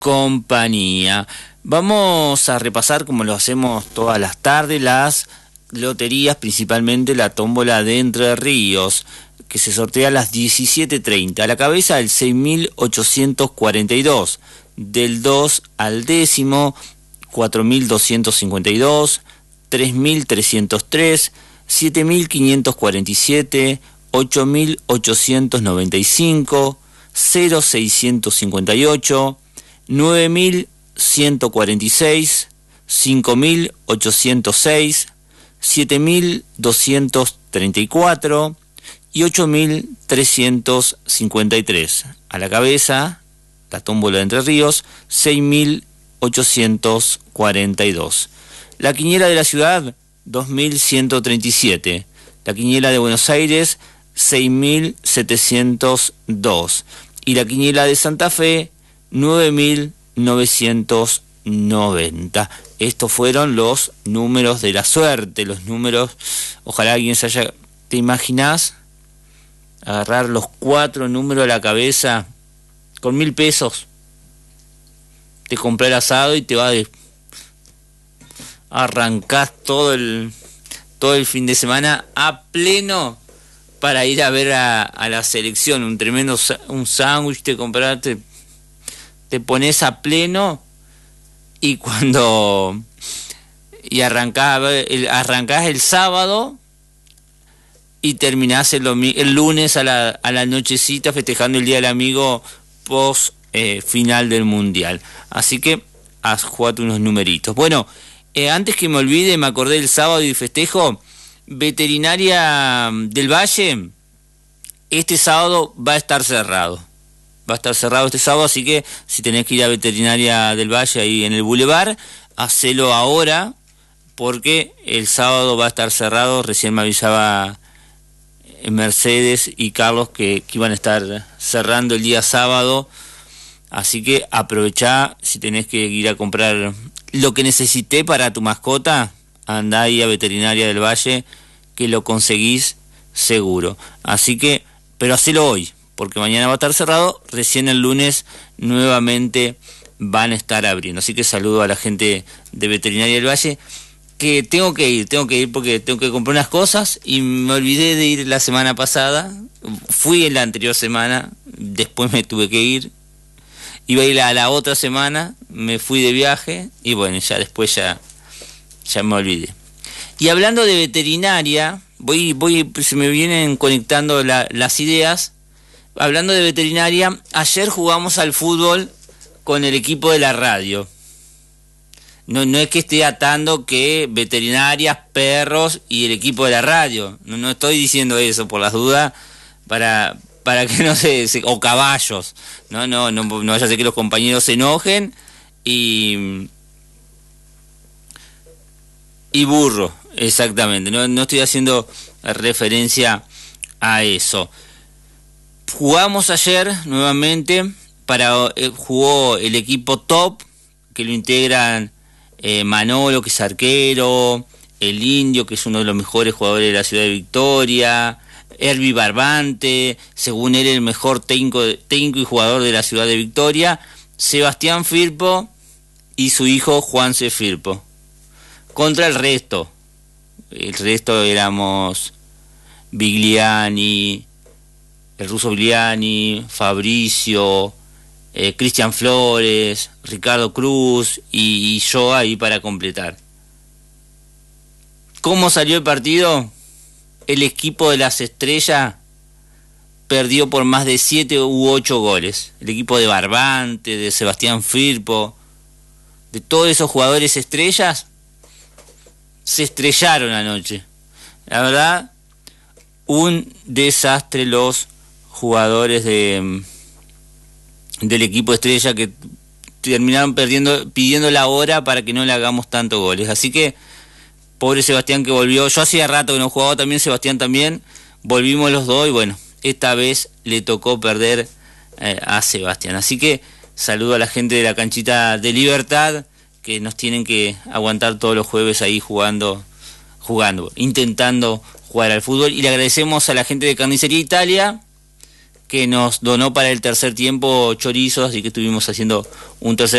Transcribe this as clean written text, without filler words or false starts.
compañía. Vamos a repasar, como lo hacemos todas las tardes, las loterías, principalmente la tómbola de Entre Ríos, que se sortea a las 17:30. A la cabeza el 6.842, del 2 al décimo 4.252, 3.303, 7.547, 8.895, 0.658, 9.146, 5.806, 7.234 y 8.353. A la cabeza, la tómbola de Entre Ríos, 6.842. La quiniela de la ciudad, 2.137. La quiniela de Buenos Aires, 6.702. Y la quiniela de Santa Fe, 9.990. Estos fueron los números de la suerte, los números, ojalá alguien se haya... ¿Te imaginás agarrar los 4 números a la cabeza con 1.000 pesos? Te compré el asado y te va de... Arrancás todo el fin de semana a pleno para ir a ver a la selección, un tremendo un sándwich te compraste, te pones a pleno y arrancás el sábado y terminás el lunes a la nochecita festejando el Día del Amigo post final del Mundial. Así que jugate unos numeritos. Bueno, antes que me olvide, me acordé del sábado y festejo. Veterinaria del Valle, este sábado va a estar cerrado. Va a estar cerrado este sábado, así que si tenés que ir a Veterinaria del Valle ahí en el Boulevard, hacelo ahora, porque el sábado va a estar cerrado. Recién me avisaba Mercedes y Carlos que iban a estar cerrando el día sábado, así que aprovechá. Si tenés que ir a comprar lo que necesité para tu mascota, andá ahí a Veterinaria del Valle, que lo conseguís seguro. Así que, pero hacelo hoy, porque mañana va a estar cerrado. Recién el lunes nuevamente van a estar abriendo. Así que saludo a la gente de Veterinaria del Valle, que tengo que ir porque tengo que comprar unas cosas y me olvidé de ir la semana pasada. Fui en la anterior semana, después me tuve que ir. Iba a ir a la otra semana, me fui de viaje y bueno, ya después ya me olvidé. Y hablando de veterinaria, se me vienen conectando las ideas. Hablando de veterinaria, ayer jugamos al fútbol con el equipo de la radio. No es que esté atando que veterinarias, perros y el equipo de la radio. No estoy diciendo eso por las dudas, para que no o caballos. No vaya a ser que los compañeros se enojen y burro, exactamente. No estoy haciendo referencia a eso. Jugamos ayer nuevamente, jugó el equipo top, que lo integran Manolo, que es arquero, el Indio, que es uno de los mejores jugadores de la ciudad de Victoria, Herbie Barbante, según él el mejor técnico y jugador de la ciudad de Victoria, Sebastián Firpo y su hijo Juanse Firpo. Contra el resto éramos Bigliani, el ruso Bigliani, Fabricio, Cristian Flores, Ricardo Cruz y yo ahí para completar. ¿Cómo salió el partido? El equipo de las Estrellas perdió por más de 7 u 8 goles. El equipo de Barbante, de Sebastián Firpo, de todos esos jugadores estrellas, se estrellaron anoche. La verdad, un desastre los jugadores del equipo estrella, que terminaron pidiendo la hora para que no le hagamos tantos goles. Así que pobre Sebastián, que volvió. Yo hacía rato que no jugaba, también Sebastián también. Volvimos los dos y bueno, esta vez le tocó perder a Sebastián. Así que saludo a la gente de la canchita de Libertad, que nos tienen que aguantar todos los jueves ahí jugando, intentando jugar al fútbol. Y le agradecemos a la gente de Carnicería Italia, que nos donó para el tercer tiempo chorizos, así que estuvimos haciendo un tercer